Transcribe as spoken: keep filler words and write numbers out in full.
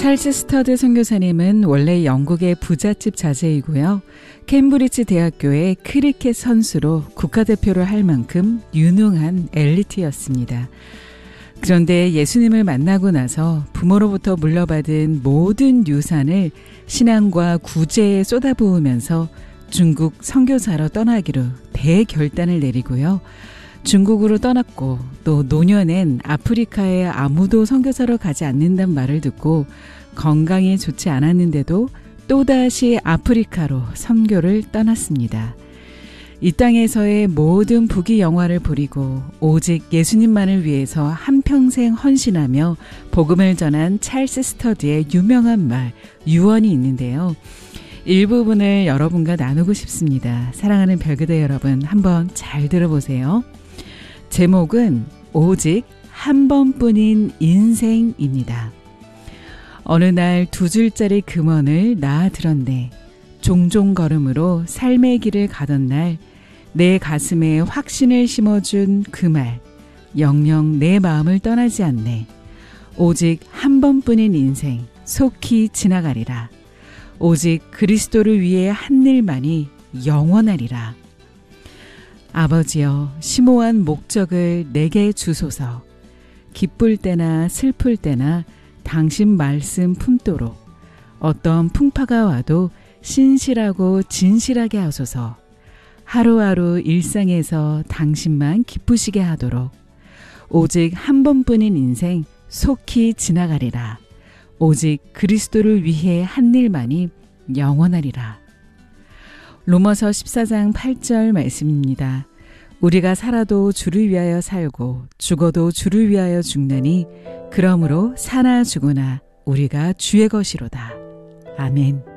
찰스 스터드 선교사님은 원래 영국의 부잣집 자제이고요. 캠브리지 대학교의 크리켓 선수로 국가대표를 할 만큼 유능한 엘리트였습니다. 그런데 예수님을 만나고 나서 부모로부터 물려받은 모든 유산을 신앙과 구제에 쏟아부으면서 중국 선교사로 떠나기로 대결단을 내리고요. 중국으로 떠났고 또 노년엔 아프리카에 아무도 선교사로 가지 않는다는 말을 듣고 건강이 좋지 않았는데도 또다시 아프리카로 선교를 떠났습니다. 이 땅에서의 모든 부귀영화를 부리고 오직 예수님만을 위해서 한평생 헌신하며 복음을 전한 찰스 스터드의 유명한 말, 유언이 있는데요. 일부분을 여러분과 나누고 싶습니다. 사랑하는 별그대 여러분, 한번 잘 들어보세요. 제목은 오직 한 번뿐인 인생입니다. 어느 날 두 줄짜리 금원을 낳아 들었네. 종종 걸음으로 삶의 길을 가던 날 내 가슴에 확신을 심어준 그 말, 영영 내 마음을 떠나지 않네. 오직 한 번뿐인 인생 속히 지나가리라. 오직 그리스도를 위해 한 일만이 영원하리라. 아버지여, 심오한 목적을 내게 주소서. 기쁠 때나 슬플 때나 당신 말씀 품도록 어떤 풍파가 와도 신실하고 진실하게 하소서. 하루하루 일상에서 당신만 기쁘시게 하도록 오직 한 번뿐인 인생 속히 지나가리라. 오직 그리스도를 위해 한 일만이 영원하리라. 로마서 십사 장 팔 절 말씀입니다. 우리가 살아도 주를 위하여 살고 죽어도 주를 위하여 죽나니 그러므로 사나 죽으나 우리가 주의 것이로다. 아멘.